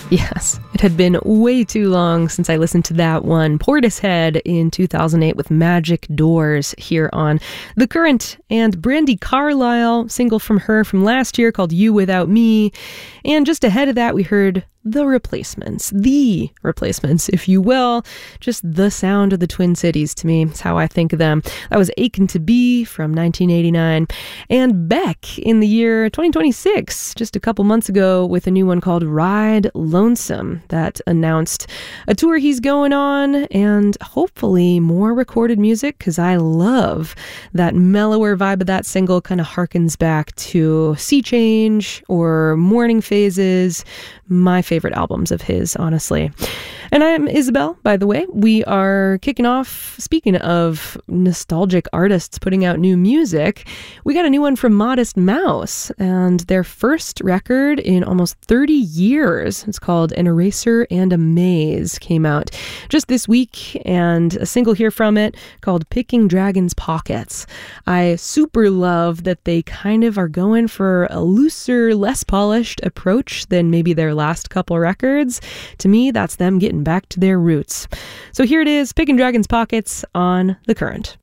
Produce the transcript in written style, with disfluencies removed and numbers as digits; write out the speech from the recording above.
Yes, it had been way too long since I listened to that one. Portishead in 2008 with Magic Doors here on The Current. And Brandi Carlile, single from her from last year called You Without Me. And just ahead of that, we heard The Replacements, if you will. Just the sound of the Twin Cities to me is how I think of them. That was Aching to Be from 1989. And Beck in the year 2026, just a couple months ago, with a new one called Ride Lonesome that announced a tour he's going on and hopefully more recorded music, because I love that mellower vibe of that single. Kind of harkens back to Sea Change or Morning Phases, my favorite albums of his, honestly. And I'm Isabel, by the way. We are kicking off, speaking of nostalgic artists putting out new music, we got a new one from Modest Mouse, and their first record in almost 30 years. It's called An Eraser and a Maze, came out just this week, and a single here from it called Picking Dragons' Pockets. I super love that they kind of are going for a looser, less polished approach than maybe their last couple records. To me, that's them getting back to their roots. So here it is, Picking Dragons' Pockets on The Current.